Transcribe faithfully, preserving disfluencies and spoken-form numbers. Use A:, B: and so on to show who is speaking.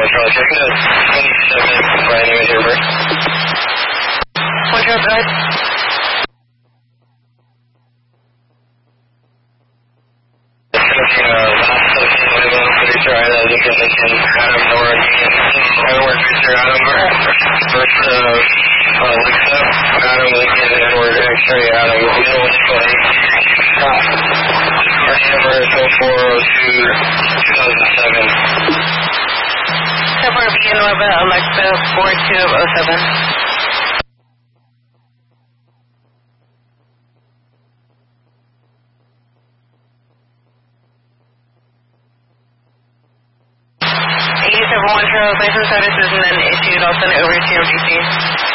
A: Charlie, check it out. twenty-seven, Brian, you over.
B: One Charlie, go ahead.
A: Producer Adam, you can mention Adam Nora, Edward, producer Adam, first uh, uh, Lisa, Adam, Lincoln, Edward, X-ray, Adam, you know what's funny. Our number is oh four oh two, two thousand seven.
B: September begin Nova, Alexa, four two oh seven. eighty-seven one Charles, license status is then issued. I'll send it over to your D C.